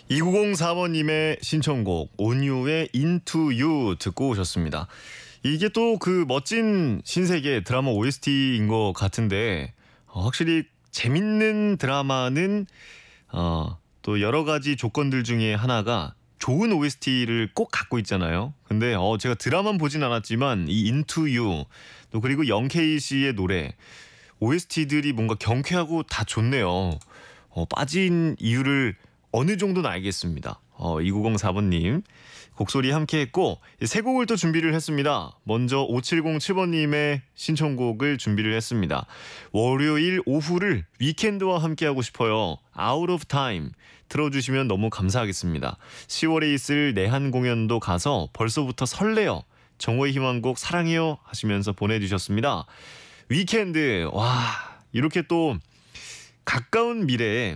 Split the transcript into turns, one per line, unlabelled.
2904번님의 신청곡 온유의 Into You 듣고 오셨습니다. 이게 또 그 멋진 신세계 드라마 OST인 것 같은데 확실히 재밌는 드라마는 또 여러 가지 조건들 중에 하나가 좋은 OST를 꼭 갖고 있잖아요. 근데 제가 드라마는 보진 않았지만 이 Into You 또 그리고 영케이 씨의 노래 OST들이 뭔가 경쾌하고 다 좋네요. 빠진 이유를 어느 정도는 알겠습니다. 2904번님 곡소리 함께 했고 세 곡을 또 준비를 했습니다. 먼저 5707번님의 신청곡을 준비를 했습니다. 월요일 오후를 위켄드와 함께 하고 싶어요. Out of Time 틀어주시면 너무 감사하겠습니다. 10월에 있을 내한 공연도 가서 벌써부터 설레요. 정오의 희망곡 사랑해요 하시면서 보내주셨습니다. 위켄드 와 이렇게 또 가까운 미래에